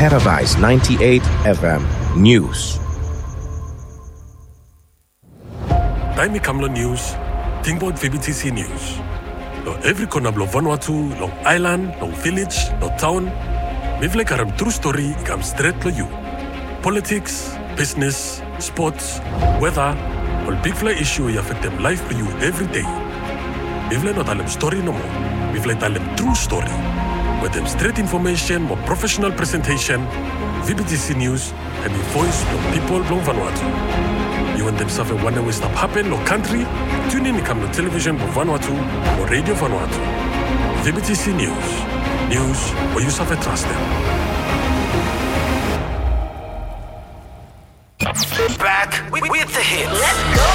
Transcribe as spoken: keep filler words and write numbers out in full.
Paradise ninety-eight F M News. Taimi Kamlo News, Tingboard V B T C News. Lo every corner blo Vanuatu, long island, long village, long town. Mivle karam true story ikam straight lo you. Politics, business, sports, weather, all big fly issue you affect them life for you every day. Mivle not alem story no more. Mivle alem true story. With them straight information, more professional presentation, V B T C News, and the voice from people from Vanuatu. You want them suffer one way stop happen no country? Tune in come to television for Vanuatu or radio Vanuatu. V B T C News. News where you suffer trust them. Back with, with the hits. Let's go.